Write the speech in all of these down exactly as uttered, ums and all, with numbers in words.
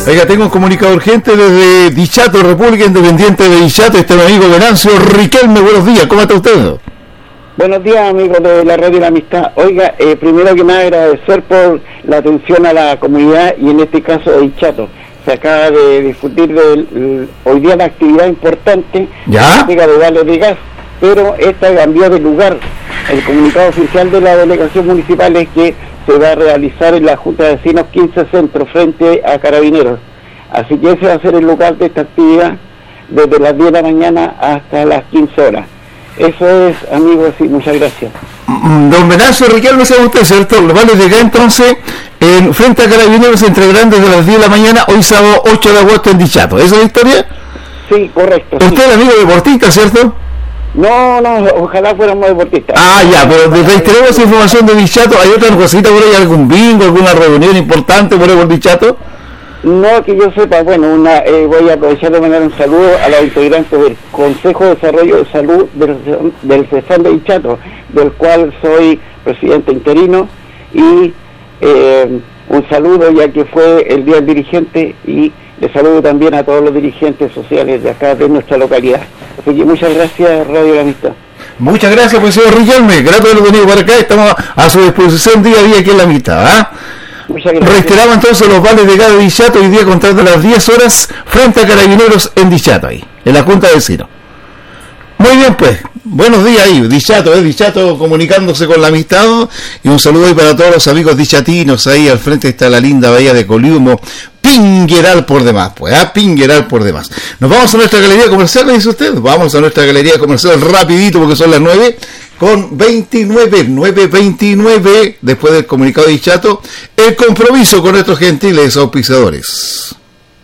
Oiga, tengo un comunicado urgente desde Dichato, República Independiente de Dichato. Este es mi amigo Venancio Riquelme. Buenos días, ¿cómo está usted? Buenos días, amigos de la Radio de la Amistad. Oiga, eh, primero que nada agradecer por la atención a la comunidad y en este caso de Dichato. Se acaba de discutir de, hoy día una actividad importante, ¿ya? de vales de gas, pero esta cambió de lugar. El comunicado oficial de la delegación municipal es que se va a realizar en la Junta de Vecinos quince Centro frente a Carabineros. Así que ese va a ser el lugar de esta actividad desde las diez de la mañana hasta las quince horas. Eso es, amigos, y muchas gracias. Don Venancio Riquelme, ¿sabe usted, cierto? Los vales de gas entonces en frente a Carabineros se entregarán desde las diez de la mañana, hoy sábado ocho de agosto en Dichato. ¿Esa es la historia? Sí, correcto. Usted es sí. amigo deportista, ¿cierto? No, no, ojalá fuéramos deportistas. Ah, ya, pero reiteremos esa información de Dichato. ¿Hay otra cosita por ahí, algún bingo, alguna reunión importante por ahí por Dichato? No, que yo sepa, bueno, una, eh, voy a aprovechar de mandar un saludo a los integrantes del Consejo de Desarrollo de Salud del, del CESAN de Dichato, del cual soy presidente interino, y eh, un saludo ya que fue el Día del Dirigente, y le saludo también a todos los dirigentes sociales de acá, de nuestra localidad. Así que muchas gracias, Radio de la Amistad. Muchas gracias, pues, señor Riquelme. Gracias por haberlo tenido para acá. Estamos a su disposición día a día aquí en La Amistad, ¿ah? Muchas gracias. Reiteramos entonces los vales de gas de Dichato hoy día contando las diez horas frente a Carabineros en Dichato, ahí, en la Junta de Vecinos. Muy bien, pues, buenos días ahí, Dichato, ¿eh? Dichato comunicándose con La Amistad, y un saludo ahí para todos los amigos dichatinos. Ahí al frente está la linda bahía de Coliumo, Pingueral por demás, pues, ¿ah? Pingueral por demás. Nos vamos a nuestra galería comercial, me dice usted. Vamos a nuestra galería comercial rapidito porque son las nueve con veintinueve, nueve veintinueve, después del comunicado de Dichato, el compromiso con nuestros gentiles auspiciadores.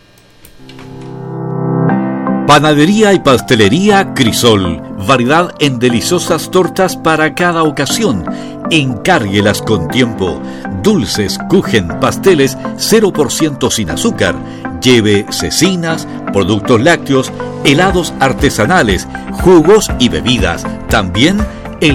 Panadería y pastelería Crisol. Variedad en deliciosas tortas para cada ocasión. Encárguelas con tiempo. Dulces, kuchen, pasteles cero por ciento sin azúcar. Lleve cecinas, productos lácteos, helados artesanales, jugos y bebidas. También